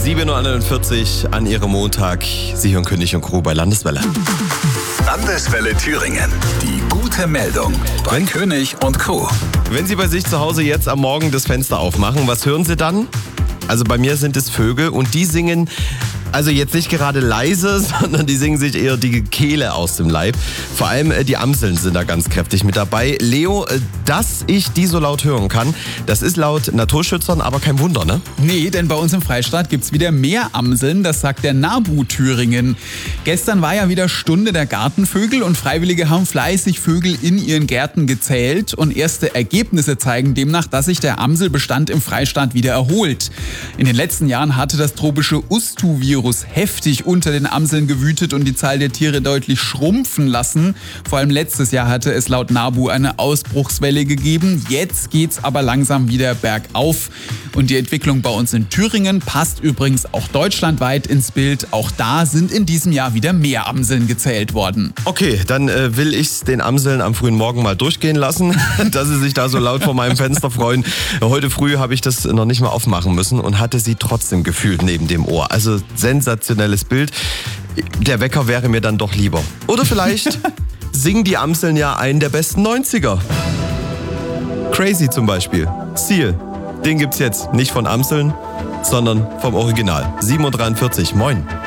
7.41 Uhr an Ihrem Montag. Sie hören König und Crew bei Landeswelle. Landeswelle Thüringen. Die gute Meldung bei König und Crew. Wenn Sie bei sich zu Hause jetzt am Morgen das Fenster aufmachen, was hören Sie dann? Also bei mir sind es Vögel und die singen, also jetzt nicht gerade leise, sondern die singen sich eher die Kehle aus dem Leib. Vor allem die Amseln sind da ganz kräftig mit dabei. Leo, dass ich die so laut hören kann, das ist laut Naturschützern aber kein Wunder, ne? Nee, denn bei uns im Freistaat gibt's wieder mehr Amseln, das sagt der NABU Thüringen. Gestern war ja wieder Stunde der Gartenvögel und Freiwillige haben fleißig Vögel in ihren Gärten gezählt und erste Ergebnisse zeigen demnach, dass sich der Amselbestand im Freistaat wieder erholt. In den letzten Jahren hatte das tropische Ustu-Virus heftig unter den Amseln gewütet und die Zahl der Tiere deutlich schrumpfen lassen. Vor allem letztes Jahr hatte es laut NABU eine Ausbruchswelle gegeben. Jetzt geht's aber langsam wieder bergauf. Und die Entwicklung bei uns in Thüringen passt übrigens auch deutschlandweit ins Bild. Auch da sind in diesem Jahr wieder mehr Amseln gezählt worden. Okay, dann will ich's den Amseln am frühen Morgen mal durchgehen lassen, dass sie sich da so laut vor meinem Fenster freuen. Heute früh habe ich das noch nicht mal aufmachen müssen und hatte sie trotzdem gefühlt neben dem Ohr. Also sensationelles Bild. Der Wecker wäre mir dann doch lieber. Oder vielleicht singen die Amseln ja einen der besten 90er. Crazy zum Beispiel. Seal. Den gibt's jetzt nicht von Amseln, sondern vom Original. 7.43 Uhr. Moin.